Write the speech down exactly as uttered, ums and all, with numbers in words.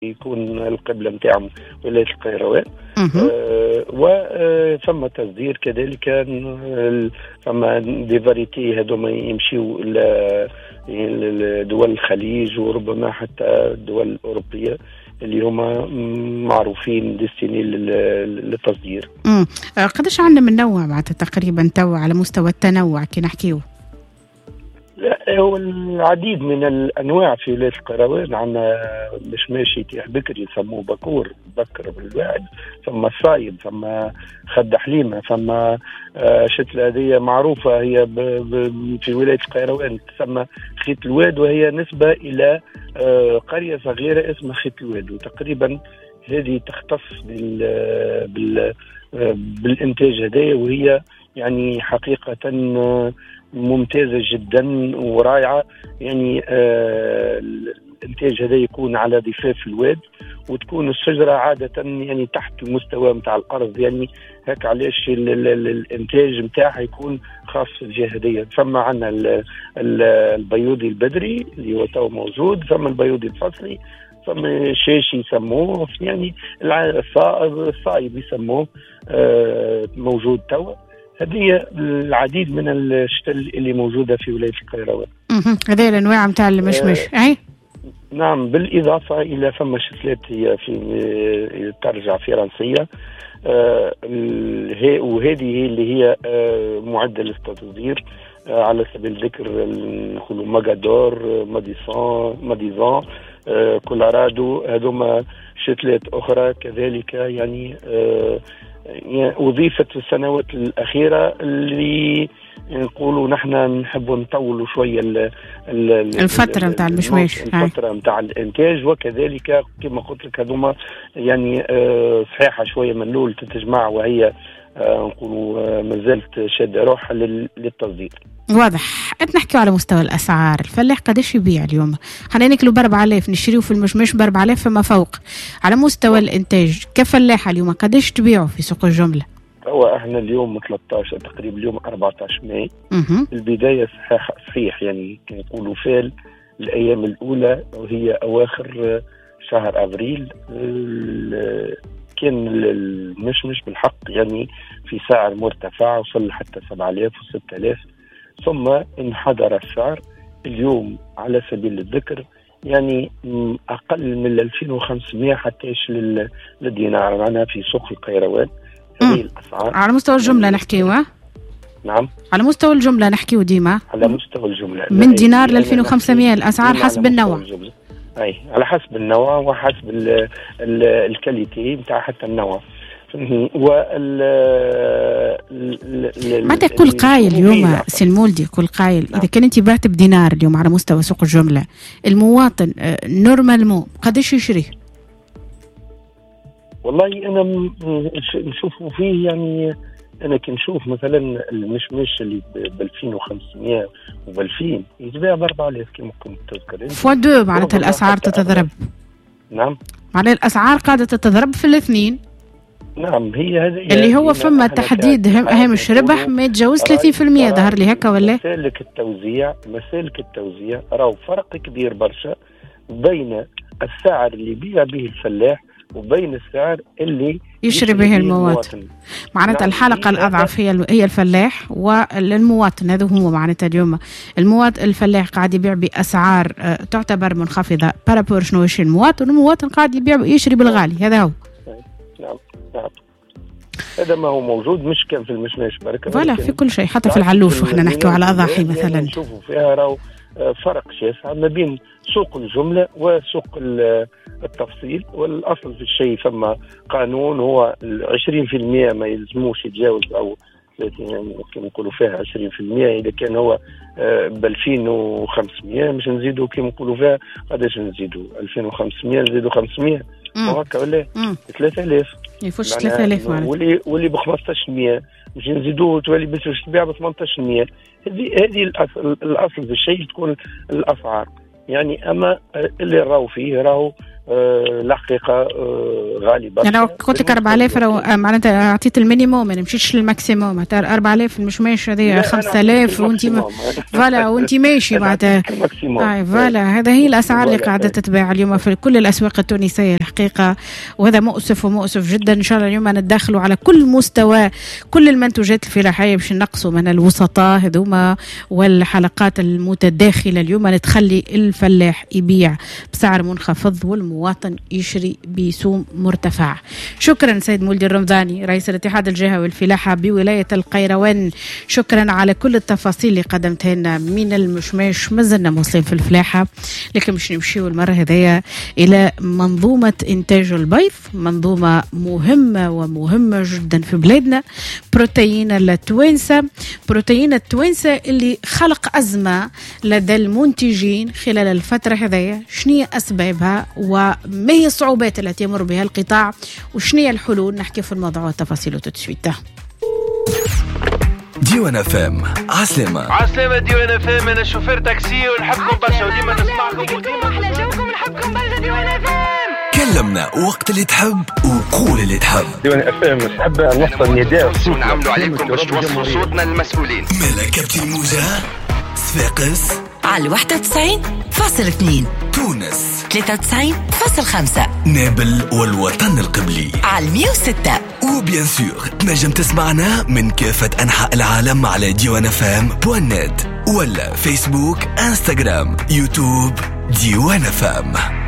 يكون القبلة نتاعهم ولاية القيروان. آه وثم تصدير كذلك، ثم دي فاريتي هذوما يمشيوا إلى دول الخليج وربما حتى الدول الأوروبية اللي هما معروفين ديستيني للتصدير. امم قداش عندنا من نوع معناتها تقريبا تو على مستوى التنوع كي نحكيو؟ لا، هو العديد من الانواع في ولايه القيروان. عندنا مشماش يتيح بكري يسموه بكور بكر بالواعد، ثم الصايد، ثم خد حليمه، ثم شتله هذه معروفه هي ب ب في ولايه القيروان تسمى خيط الواد، وهي نسبه الى قريه صغيره اسمها خيط الواد، وتقريبا هذه تختص بال بال بالانتاج هذايا، وهي يعني حقيقه ممتازة جدا ورائعة. يعني آه الانتاج هذا يكون على ضفاف الواد، وتكون الشجرة عادة يعني تحت المستوى متاع الأرض، يعني هيك علاش الانتاج متاعها يكون خاص في الجهة هذه. ثم عندنا البيوضي البدري اللي هو تو موجود، ثم البيوضي الفصلي، ثم شاشي يسموه، يعني الصائب يسموه آه موجود تو. هذه العديد من الشتل اللي موجودة في ولاية القيروان. هذه الأنواع متاع المشمش. أي نعم، بالإضافة إلى ثم شتلات هي في ترجع فرنسية، آه وهذه اللي هي آه معدة للتصدير. آه على سبيل الذكر نقولوا ماغادور، ماديسون، ماديزون، آه كولارادو، هذوما شتلات أخرى كذلك يعني آه يعني أضيفت في السنوات الأخيرة اللي نقولوا نحن نحب نطولوا شوية ال ال الفترة متاع المشماش، الفترة متاع الإنتاج، وكذلك كما قلت لك هذوما يعني آه صحيحة شوية من الأول تتجمع، وهي آه نقولوا آه ما زالت شادة روحها للتصدير. واضح. نحكي على مستوى الأسعار، الفلاح قداش يبيع اليوم؟ خلينا ناكلوا بأربعة آلاف نشتريوا في المشمش بأربعة آلاف فما فوق. على مستوى الإنتاج كفلاحة اليوم قداش تبيعوا في سوق الجملة؟ هو احنا اليوم ثلاثة عشر تقريبا، اليوم أربعة عشر ماي. البداية صحيح صحيح يعني يقولوا فال الأيام الأولى وهي أواخر شهر أبريل كان المشمش بالحق يعني في سعر مرتفع وصل حتى سبعة آلاف وستة آلاف، ثم انحدر السعر اليوم على سبيل الذكر يعني أقل من ألفين وخمسمائة حتى يصل للدينار. معنا في سوق القيروان هذه الأسعار على مستوى الجملة نحكيوها. نعم، على مستوى الجملة نحكيو ديما على مستوى الجملة من دينار ل ألفين وخمسمائة الأسعار حسب النوع. أي على حسب النوع وحسب الكاليتي بتاع حتى النوع. وال متى كل قايل اليوم سلمولدي كل قايل إذا كان أنت بعت بدينار اليوم على مستوى سوق الجملة، المواطن نورمال مو قداش يشريه؟ والله أنا نشوفه فيه يعني أنا كنشوف مثلا المشمش اللي ب ألفين وخمسمائة وب ألفين يتباع ب أربعة آلاف كما كنت تذكر. فوا دو معناتها الأسعار تتضرب. نعم، معناتها الأسعار قاعدة تتضرب في الاثنين. نعم، هي هذا اللي هو فما تحديد هامش ربح ما يتجاوز ثلاثين بالمئة ظهر لي هكا ولا؟ مسالك التوزيع مسالك التوزيع راهو فرق كبير برشا بين السعر اللي يبيع به الفلاح وبين السعر اللي يشري به المواطن. معناتها الحلقة الأضعف هي هي الفلاح والمواطن. هذا هو معناتها اليوم المواطن الفلاح قاعد يبيع بأسعار تعتبر منخفضة بارابور شنو يشري المواطن، والمواطن قاعد يبيع يشري بالغالي. هذا هو. نعم نعم، هذا ما هو موجود مش كان في المشماش بركة ولا في كل شيء، حتى في العلوش وإحنا نحكي على أضاحي مثلا نشوفوا فيها راهو فرق شاسع ما بين سوق الجملة وسوق التفصيل. والأصل في الشيء ثم قانون هو عشرين بالمئة ما يلزموش يتجاوز، أو يعني كما نقولوا فيها عشرين بالمئة. إذا كان هو ب ألفين وخمسمائة مش نزيدوا كما نقولوا فيها قداش نزيدوا ألفين وخمسمائة نزيدوا خمسمائة هكا ولا ثلاثة آلاف يفوش ثلاثة آلاف واللي واللي ب خمسطاش بالمئة مش نزيدوه تولي بس باش تبيع ب ثمانطاش بالمئة. هذه هذه الأصل, الأصل في الشيء تكون الأسعار يعني. أما اللي راهو فيه راهو الحقيقه غالي برشا. انا قلت لك أربعة آلاف معناتها اعطيت المينيموم، ما نمشيش للماكسيموم. أربعة آلاف مش ماشي، هذه خمسة آلاف وانت فوالا وانت ماشي معناتها. اي فوالا، هذا هي الاسعار اللي قاعده تتباع اليوم في كل الاسواق التونسيه الحقيقه، وهذا مؤسف ومؤسف جدا. ان شاء الله اليوم ندخلوا على كل مستوى كل المنتوجات الفلاحيه باش نقصوا من الوسطاء هذوما والحلقات المتداخله. اليوم نتخلي الفلاح يبيع بسعر منخفض والمواطن يشري بسوم مرتفع. شكرا سيد مولدي الرمضاني رئيس الاتحاد الجهوي الفلاحة بولاية القيروان، شكرا على كل التفاصيل اللي قدمتها لنا من المشماش. ما زلنا موصلين في الفلاحة، لكن مش نمشيو المرة هذية إلى منظومة إنتاج البيض، منظومة مهمة ومهمة جدا في بلادنا. بروتين التوانسة، بروتين التوانسة اللي خلق أزمة لدى المنتجين خلال الفترة هذية. شنية أسبابها وما هي الصعوبات التي يمر بها القطاع وشنية الحلول؟ نحكي في الموضوع والتفاصيل تتسويته. ديوان اف ام عسلامة عسلامة ديوان اف ام. انا شوفير تاكسي ونحبكم برشا وديما نسمعكم وديما احلى جوكم نحبكم برشا ديوان اف ام. كلمنا وقت اللي تحب وقول اللي تحب. ديوان اف ام نحب نوصل نداء ونعملوا عليكم باش توصلوا صوتنا للمسؤولين. ملكة الموجة صفاقس على واحد وتسعين فاصلة اثنين، تونس ثلاثة وتسعين فاصلة خمسة، نابل والوطن القبلي على مية وستة. وبيان سور تنجم تسمعنا من كافة أنحاء العالم على ديوان اف ام بوان نت ولا فيسبوك انستغرام يوتيوب ديوان اف ام.